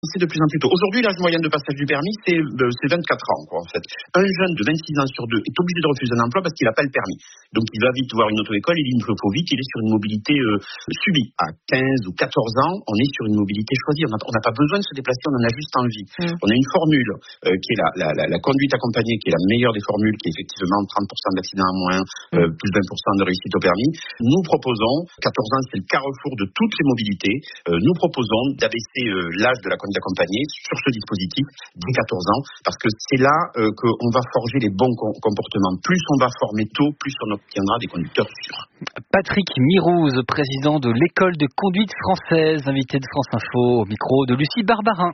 C'est de plus en plus tôt. Aujourd'hui, l'âge moyen de passage du permis, c'est 24 ans, en fait. Un jeune de 26 ans sur 2 est obligé de refuser un emploi parce qu'il n'a pas le permis. Donc, il va vite voir une auto-école, il faut vite, il est sur une mobilité subie. À 15 ou 14 ans, on est sur une mobilité choisie. On n'a pas besoin de se déplacer, on en a juste envie. On a une formule qui est la conduite accompagnée, qui est la meilleure des formules, qui est effectivement 30% d'accidents en moins, plus 20% de réussite au permis. Nous proposons, 14 ans, c'est le carrefour de toutes les mobilités, nous proposons d'abaisser l'âge de la conduite accompagnée sur ce dispositif dès 14 ans, parce que c'est là qu'on va forger les bons comportements. Plus on va former tôt, plus on obtiendra des conducteurs sûrs. Patrick Mirouz, président de l'école de conduite française, invité de France Info au micro de Lucie Barbarin.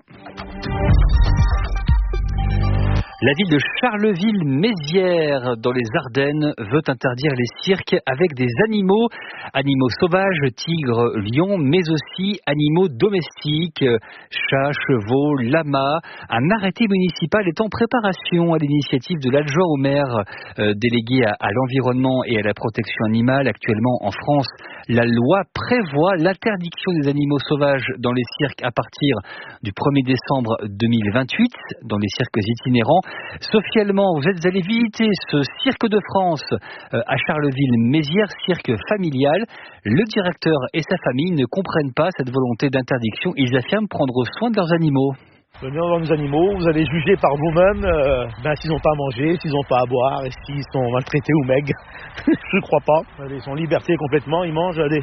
La ville de Charleville-Mézières, dans les Ardennes, veut interdire les cirques avec des animaux sauvages, tigres, lions, mais aussi animaux domestiques, chats, chevaux, lamas. Un arrêté municipal est en préparation à l'initiative de l'adjoint au maire délégué à l'environnement et à la protection animale. Actuellement, en France, la loi prévoit l'interdiction des animaux sauvages dans les cirques à partir du 1er décembre 2028, dans les cirques itinérants. Sophie Allemand, vous êtes allée visiter ce Cirque de France à Charleville-Mézières, cirque familial. Le directeur et sa famille ne comprennent pas cette volonté d'interdiction. Ils affirment prendre soin de leurs animaux. Venez voir nos animaux, vous allez juger par vous-même s'ils n'ont pas à manger, s'ils n'ont pas à boire, et s'ils sont maltraités ou maigres. Je ne crois pas. Ils sont en liberté complètement, ils mangent. Allez,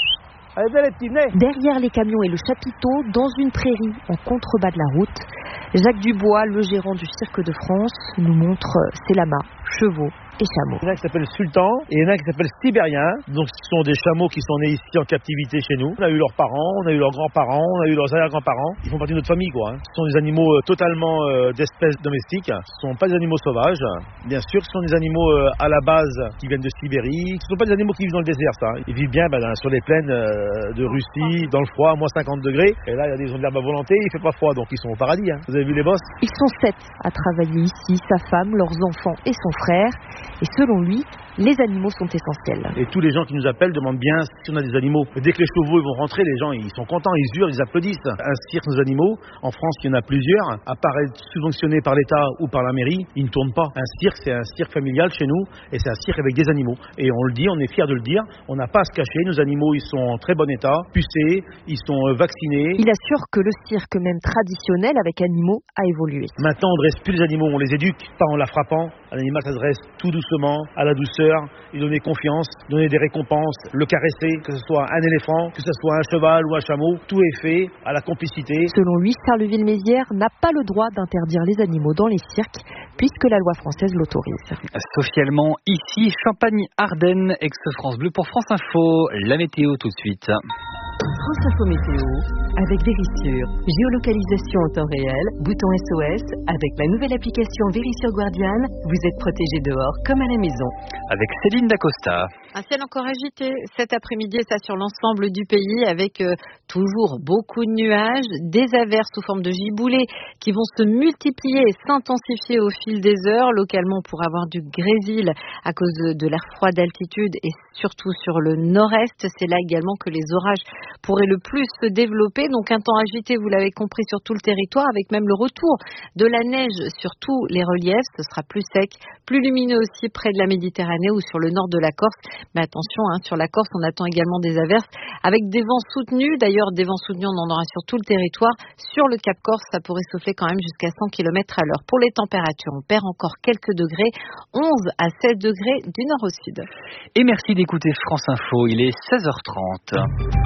les petits, venez. Derrière les camions et le chapiteau, dans une prairie en contrebas de la route, Jacques Dubois, le gérant du Cirque de France, nous montre ses lamas, chevaux et chameaux. Il y en a qui s'appelle Sultan et il y en a qui s'appelle Sibérien. Donc ce sont des chameaux qui sont nés ici en captivité chez nous. On a eu leurs parents, on a eu leurs grands-parents, on a eu leurs arrière-grands-parents. Ils font partie de notre famille, quoi. Ce sont des animaux totalement d'espèces domestiques. Ce ne sont pas des animaux sauvages. Bien sûr, ce sont des animaux à la base qui viennent de Sibérie. Ce ne sont pas des animaux qui vivent dans le désert, ça. Ils vivent bien sur les plaines de Russie, dans le froid, à moins 50 degrés. Et là, il y a des zones d'herbe à volonté, il fait pas froid, donc ils sont au paradis. Vous avez vu les bosses? Ils sont 7 à travailler ici, sa femme, leurs enfants et son frère. Et selon lui, les animaux sont essentiels. Et tous les gens qui nous appellent demandent bien si on a des animaux. Et dès que les chevaux vont rentrer, les gens ils sont contents, ils hurlent, ils applaudissent. Un cirque sans animaux, en France il y en a plusieurs, à part être subventionné par l'État ou par la mairie, ils ne tournent pas. Un cirque, c'est un cirque familial chez nous, et c'est un cirque avec des animaux. Et on le dit, on est fiers de le dire, on n'a pas à se cacher, nos animaux ils sont en très bon état, pucés, ils sont vaccinés. Il assure que le cirque même traditionnel avec animaux a évolué. Maintenant on ne dresse plus les animaux, on les éduque, pas en la frappant. Un animal ça se dresse tout doucement, à la douceur, lui donner confiance, donner des récompenses, le caresser, que ce soit un éléphant, que ce soit un cheval ou un chameau, tout est fait à la complicité. Selon lui, Charleville-Mézières n'a pas le droit d'interdire les animaux dans les cirques, puisque la loi française l'autorise. Sophie Allemand, ici, Champagne-Ardenne, ex-France Bleu pour France Info. La météo tout de suite. France Info Météo, avec Vérissure. Géolocalisation en temps réel, bouton SOS. Avec la nouvelle application Vérissure Guardian, vous êtes protégé dehors comme à la maison. Avec Céline Dacosta. Un ciel encore agité cet après-midi, ça sur l'ensemble du pays, avec toujours beaucoup de nuages, des averses sous forme de giboulées qui vont se multiplier et s'intensifier au fil des heures. Localement, pour avoir du grésil à cause de l'air froid d'altitude et surtout sur le nord-est. C'est là également que les orages pourraient le plus se développer. Donc un temps agité, vous l'avez compris, sur tout le territoire, avec même le retour de la neige sur tous les reliefs. Ce sera plus sec, plus lumineux aussi près de la Méditerranée ou sur le nord de la Corse. Mais attention, sur la Corse, on attend également des averses avec des vents soutenus. D'ailleurs, des vents soutenus, on en aura sur tout le territoire. Sur le Cap Corse, ça pourrait souffler quand même jusqu'à 100 km à l'heure. Pour les températures, on perd encore quelques degrés, 11 à 16 degrés du nord au sud. Et merci d'écouter France Info, il est 16h30.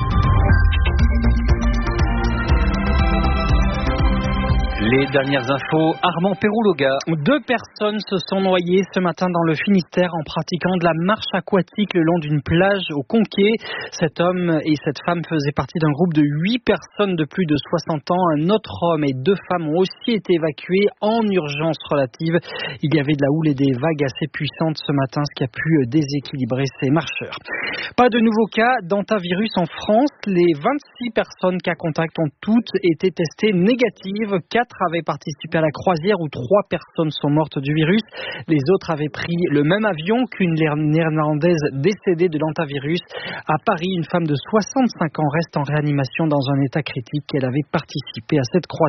Les dernières infos, Armand Pérouloga. 2 personnes se sont noyées ce matin dans le Finistère en pratiquant de la marche aquatique le long d'une plage au Conquet. Cet homme et cette femme faisaient partie d'un groupe de 8 personnes de plus de 60 ans. Un autre homme et 2 femmes ont aussi été évacués en urgence relative. Il y avait de la houle et des vagues assez puissantes ce matin, ce qui a pu déséquilibrer ces marcheurs. Pas de nouveaux cas d'hantavirus en France. Les 26 personnes cas contact ont toutes été testées négatives. 4 avaient participé à la croisière où 3 personnes sont mortes du virus. Les autres avaient pris le même avion qu'une néerlandaise décédée de l'hantavirus. À Paris, une femme de 65 ans reste en réanimation dans un état critique. Elle avait participé à cette croisière.